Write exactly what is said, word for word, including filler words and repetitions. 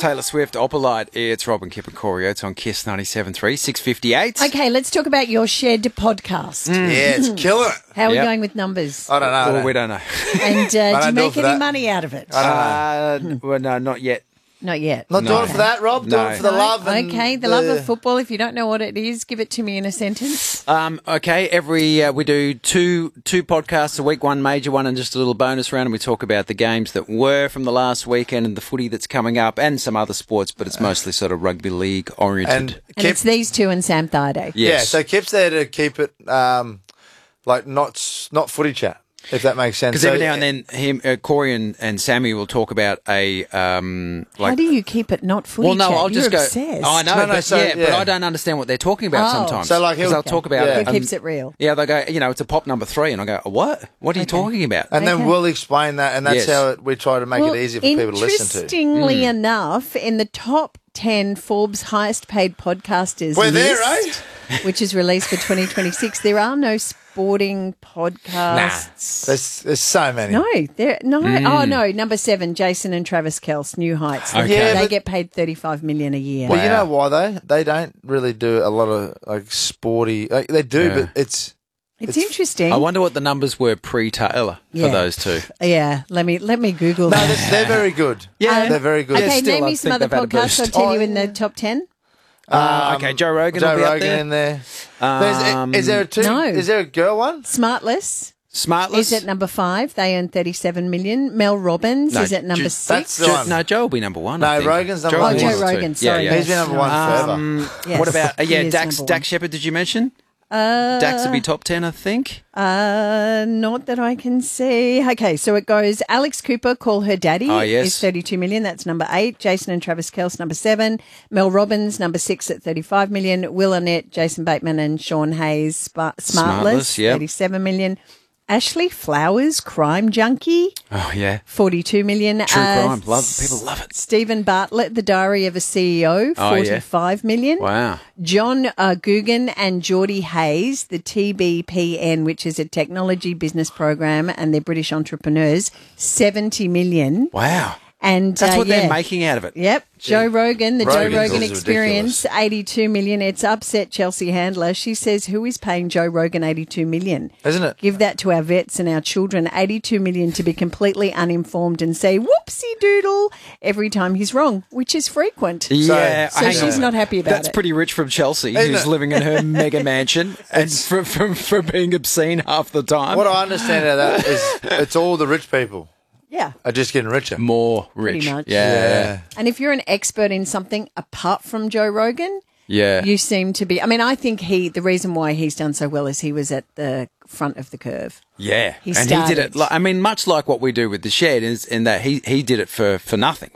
Taylor Swift, Opalite. It's Rob and Kip and Corey Oates on Kiss ninety-seven point three, six fifty-eight. Okay, let's talk about your Shed podcast. Yeah, it's killing it. How are we Yep. going with numbers? I don't know. I Well, don't- we don't know. And uh, do you don't do it make for any that. money out of it? I don't know. Uh, well, no, not yet. Not yet. Not No. doing it for that, Rob. Doing No. it for the No? love. And Okay, the love of football. If you don't know what it is, give it to me in a sentence. Um, okay, every uh, we do two two podcasts a week, one major one and just a little bonus round, and we talk about the games that were from the last weekend and the footy that's coming up and some other sports, but it's mostly sort of rugby league oriented. And And Kip, it's these two and Sam Thaiday. yeah, Yes. so Kip's there to keep it um, like not s- not footy chat, if that makes sense. Because So- every now and then, him, uh, Corey and, and Sammy will talk about a um, like. How do you keep it not footy well, no, chat? I'll You're just go. obsessed. Oh, I know, No, no, but, so, yeah, but yeah. I don't understand what they're talking about Oh. sometimes. So, like, because he'll- they'll talk about. Yeah. Who um, keeps it real? Yeah, they go. You know, it's a pop number three, and I go, what? What are you Okay. talking about? and then Okay. we'll explain that, and that's Yes. how it, we try to make Well, it easy for people to listen to. Interestingly enough, in the top ten Forbes highest paid podcasters We're there, list, which is released for twenty twenty-six, there are no sporting podcasts. There's, there's so many. No, there no. Oh no, number seven, Jason and Travis Kelce, New Heights. Okay. Yeah, they but- get paid thirty-five million a year. Well, you Wow. know why though? They don't really do a lot of like sporty. Like, they do, Yeah. but it's it's, it's- interesting. I wonder what the numbers were pre-Taylor Yeah. for those two. yeah, let me let me Google no, that. they're, they're very good. Yeah. they're very good. Okay, still, name I me some think other they've had a podcasts. I'll boost. tell Oh, you in the yeah. top ten. Uh, okay, Joe Rogan Joe will be up Rogan there. in there. There's- Um, is there a two? No. Is there a girl one? Smartless Smartless. is at number five. They earn thirty-seven million. Mel Robbins No, is at number Ju- six. that's the Jo- one. no, Joe will be number one. No, I think. Rogan's number Joe one. will Oh, be Joe number two. Rogan, sorry, Yeah, yes. He's been number one forever. Um, Yes, what about uh, he yeah, is Dax number Dax one. Shepard? Did you mention? Uh, Dax would be top ten, I think. Uh, not that I can see. Okay, so it goes Alex Cooper, Call Her Daddy, Oh, yes. is thirty-two million. That's number eight. Jason and Travis Kelce, number seven. Mel Robbins, number six at thirty-five million. Will Arnett, Jason Bateman and Sean Hayes, Spa- Smartless, Smartless, yep. thirty-seven million. Ashley Flowers, Crime Junkie, Oh yeah, forty-two million. true Uh, crime. Love people love it. Stephen Bartlett, The Diary of a C E O, Oh, yeah. forty-five million. Wow. John uh, Guggen and Geordie Hayes, the T B P N, which is a technology business program, and they're British entrepreneurs, seventy million. Wow. And That's uh, what yeah. they're making out of it. Yep. Joe Rogan, the Rogan's Joe Rogan is Experience, eighty-two million. It's upset Chelsea Handler. She says, who is paying Joe Rogan eighty-two million? Isn't it? Give that to our vets and our children, eighty-two million, to be completely uninformed and say whoopsie doodle every time he's wrong, which is frequent. Yeah, So hang she's on. not happy about That's it. pretty rich from Chelsea, Isn't who's it? living in her mega mansion and for, for, for being obscene half the time. What I understand out of that is it's all the rich people Yeah. are just getting richer. More rich. Pretty much. Yeah. And if you're an expert in something apart from Joe Rogan, Yeah. you seem to be. I mean, I think he, the reason why he's done so well is he was at the front of the curve. Yeah. He and he did started. it, like, I mean, much like what we do with The Shed, is in that he, he did it for, for nothing,